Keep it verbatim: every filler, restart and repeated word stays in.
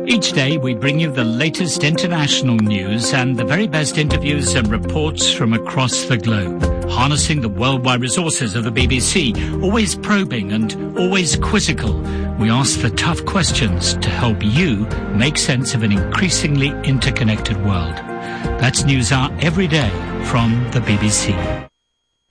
Each day we bring you the latest international news and the very best interviews and reports from across the globe, harnessing the worldwide resources of the B B C, always probing and always quizzical. We ask the tough questions to help you make sense of an increasingly interconnected world. That's NewsHour every day from the B B C.